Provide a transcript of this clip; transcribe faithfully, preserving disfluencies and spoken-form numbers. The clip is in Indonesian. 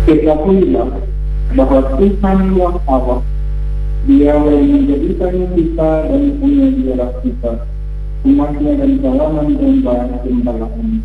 Ketahuilah bahwa Tuhan yang Allah, Dia yang menjadikan kita dan punya dialah kita, umatnya dan kalangan domba-domba ini.